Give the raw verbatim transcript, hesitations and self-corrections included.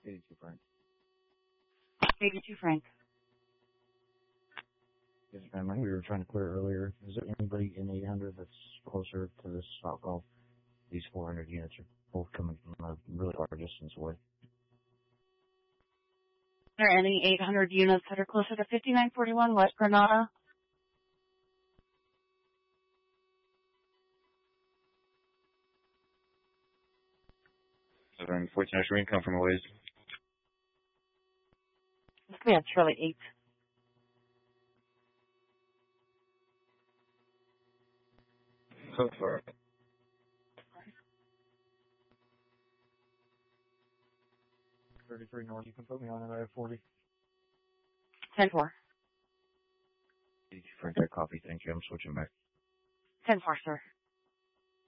eighty-two Frank. eighty-two Frank. Yes, ma'am. I think we were trying to clear earlier. Is there anybody in eight hundred that's closer to this stop call? These four hundred units are both coming from a really far distance away. Are there any eight hundred units that are closer to fifty-nine forty-one West Granada? seven fourteen Ashwin, come from a ways. Yeah, it's really eight. So far. thirty-three North, you can put me on it. I have forty. ten four. eighty-two Frank, I copy. Thank you. I'm switching back. ten four, sir.